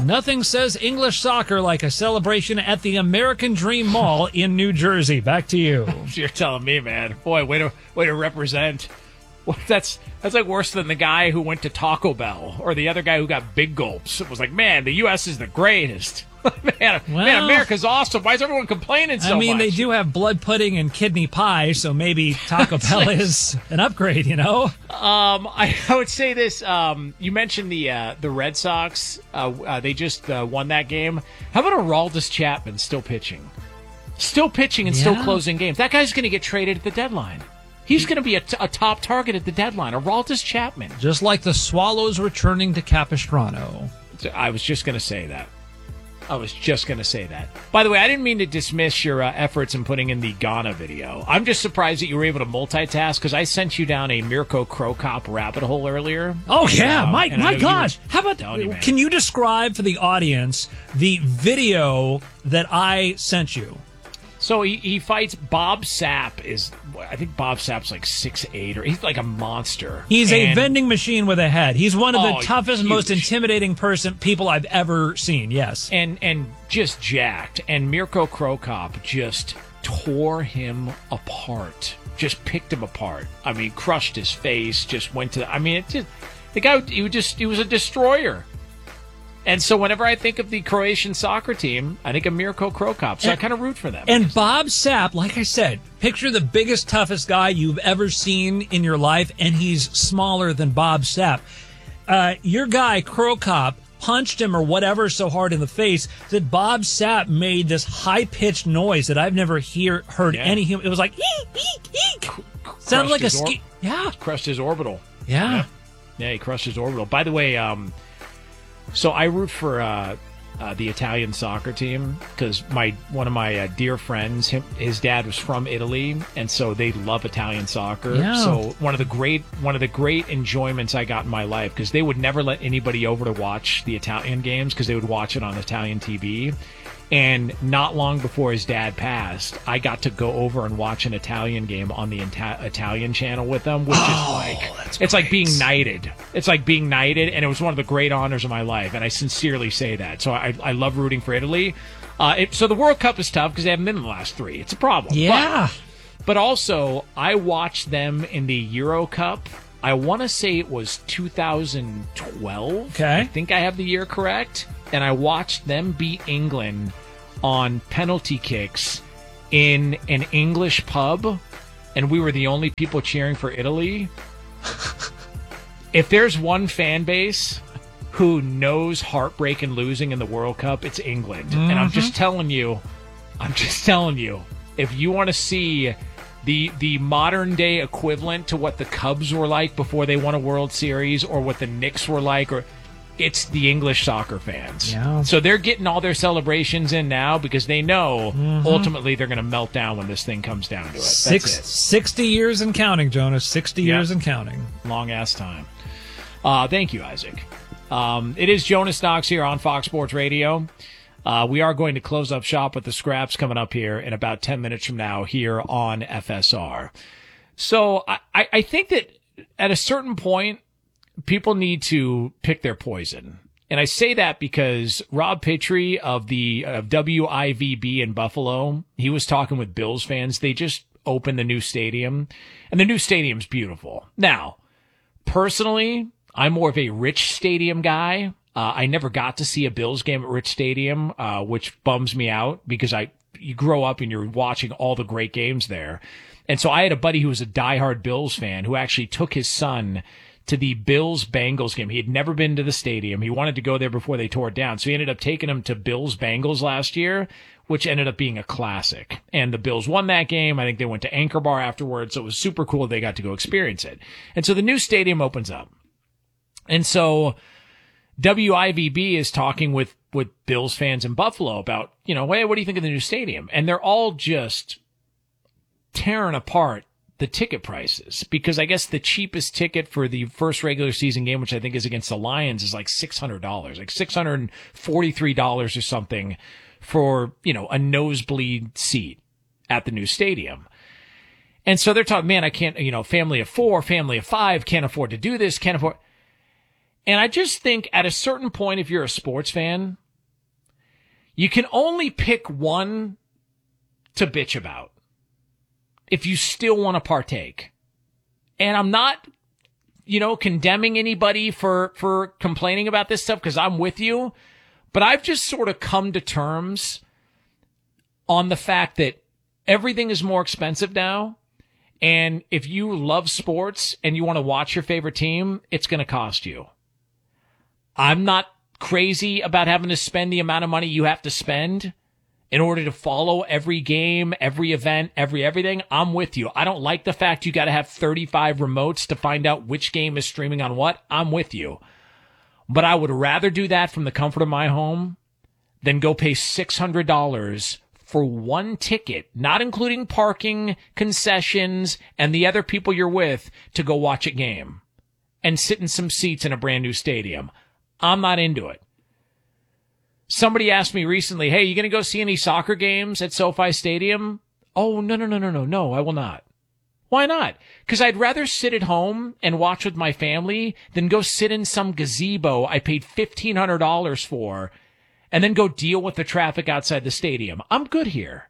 Nothing says English soccer like a celebration at the American Dream Mall in New Jersey. Back to you. You're telling me, man. Boy, way to represent. Well, that's like worse than the guy who went to Taco Bell or the other guy who got big gulps. It was like, man, the U.S. is the greatest. man, America's awesome. Why is everyone complaining so much? I mean, they do have blood pudding and kidney pie, so maybe Taco Bell is an upgrade, you know? I would say this. You mentioned the Red Sox. They just won that game. How about Aroldis Chapman still pitching? Still pitching and still closing games. That guy's going to get traded at the deadline. He's going to be a top target at the deadline. Aroldis Chapman. Just like the Swallows returning to Capistrano. I was just going to say that. By the way, I didn't mean to dismiss your efforts in putting in the Ghana video. I'm just surprised that you were able to multitask because I sent you down a Mirko Krokop rabbit hole earlier. Oh, yeah. My gosh. How about, can you describe for the audience the video that I sent you? So he fights Bob Sapp. I think Bob Sapp's like 6'8", or he's like a monster. He's a vending machine with a head. He's one of the toughest, huge, most intimidating people I've ever seen. Yes, and just jacked. And Mirko Krokop just tore him apart. Just picked him apart. I mean, crushed his face. Just went to. I mean, the guy. He was a destroyer. And so whenever I think of the Croatian soccer team, I think of Mirko Krokop. So I kind of root for them. And Bob Sapp, like I said, picture the biggest, toughest guy you've ever seen in your life, and he's smaller than Bob Sapp. Your guy, Krokop, punched him or whatever so hard in the face that Bob Sapp made this high-pitched noise that I've never heard any human. It was like, eek, eek, eek. Sounded like a ski. Crushed his orbital. Yeah, he crushed his orbital. By the way, so I root for the Italian soccer team because one of my dear friends, his dad was from Italy, and so they love Italian soccer. Yeah. So one of the great enjoyments I got in my life, because they would never let anybody over to watch the Italian games because they would watch it on Italian TV. And not long before his dad passed, I got to go over and watch an Italian game on the Italian channel with them, which is it's like being knighted. It's like being knighted, and it was one of the great honors of my life, and I sincerely say that. So I love rooting for Italy. So the World Cup is tough because they haven't been in the last three. It's a problem. Yeah. But also, I watched them in the Euro Cup. I want to say it was 2012. Okay. I think I have the year correct. And I watched them beat England on penalty kicks in an English pub, and we were the only people cheering for Italy. If there's one fan base who knows heartbreak and losing in the World Cup, it's England. Mm-hmm. And I'm just telling you, if you want to see the modern day equivalent to what the Cubs were like before they won a World Series, or what the Knicks were like, it's the English soccer fans. Yeah. So they're getting all their celebrations in now because they know ultimately they're going to melt down when this thing comes down to it. That's it. 60 years and counting, Jonas. 60 years and counting. Long-ass time. Thank you, Isaac. It is Jonas Knox here on Fox Sports Radio. We are going to close up shop with the Scraps coming up here in about 10 minutes from now here on FSR. So I think that at a certain point, people need to pick their poison. And I say that because Rob Pitry of the WIVB in Buffalo, he was talking with Bills fans. They just opened the new stadium, and the new stadium's beautiful. Now, personally, I'm more of a Rich Stadium guy. I never got to see a Bills game at Rich Stadium, which bums me out because you grow up and you're watching all the great games there. And so I had a buddy who was a diehard Bills fan who actually took his son to the Bills-Bengals game. He had never been to the stadium. He wanted to go there before they tore it down. So he ended up taking him to Bills-Bengals last year, which ended up being a classic. And the Bills won that game. I think they went to Anchor Bar afterwards. So it was super cool they got to go experience it. And so the new stadium opens up. And so WIVB is talking with Bills fans in Buffalo about, hey, what do you think of the new stadium? And they're all just tearing apart the ticket prices, because I guess the cheapest ticket for the first regular season game, which I think is against the Lions, is like $600, like $643 or something for, a nosebleed seat at the new stadium. And so they're talking, man, I can't, family of 4, family of 5, can't afford to do this, can't afford. And I just think at a certain point, if you're a sports fan, you can only pick one to bitch about if you still want to partake. And I'm not, condemning anybody for complaining about this stuff, because I'm with you. But I've just sort of come to terms on the fact that everything is more expensive now. And if you love sports and you want to watch your favorite team, it's going to cost you. I'm not crazy about having to spend the amount of money you have to spend in order to follow every game, every event, everything. I'm with you. I don't like the fact you got to have 35 remotes to find out which game is streaming on what. I'm with you. But I would rather do that from the comfort of my home than go pay $600 for one ticket, not including parking, concessions, and the other people you're with, to go watch a game and sit in some seats in a brand new stadium. I'm not into it. Somebody asked me recently, hey, you going to go see any soccer games at SoFi Stadium? Oh, no, I will not. Why not? Because I'd rather sit at home and watch with my family than go sit in some gazebo I paid $1,500 for and then go deal with the traffic outside the stadium. I'm good here.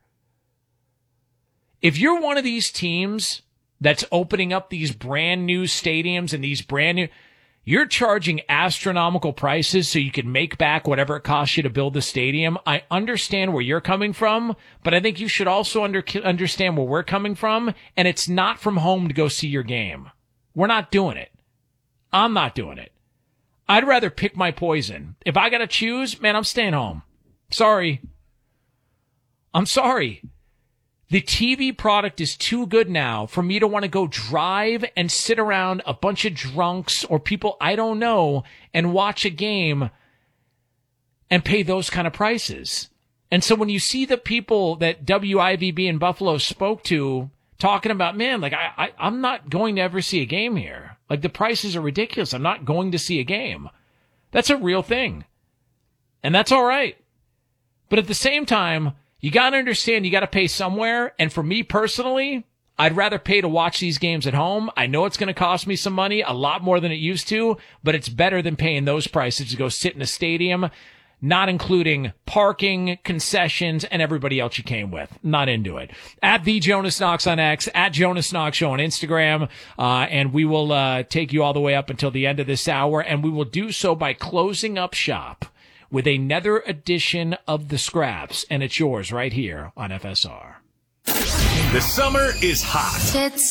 If you're one of these teams that's opening up these brand new stadiums and these brand new... You're charging astronomical prices so you can make back whatever it costs you to build the stadium. I understand where you're coming from, but I think you should also understand where we're coming from, and it's not from home to go see your game. We're not doing it. I'm not doing it. I'd rather pick my poison. If I gotta choose, man, I'm staying home. Sorry. I'm sorry. The TV product is too good now for me to want to go drive and sit around a bunch of drunks or people I don't know and watch a game and pay those kind of prices. And so when you see the people that WIVB in Buffalo spoke to talking about, man, like I'm not going to ever see a game here. Like the prices are ridiculous. I'm not going to see a game. That's a real thing. And that's all right. But at the same time, you got to understand you got to pay somewhere. And for me personally, I'd rather pay to watch these games at home. I know it's going to cost me some money, a lot more than it used to, but it's better than paying those prices to go sit in a stadium, not including parking, concessions, and everybody else you came with. Not into it. At the Jonas Knox on X, at Jonas Knox Show on Instagram, and we will take you all the way up until the end of this hour, and we will do so by closing up shop with another edition of The Scraps, and it's yours right here on FSR. The summer is hot. It's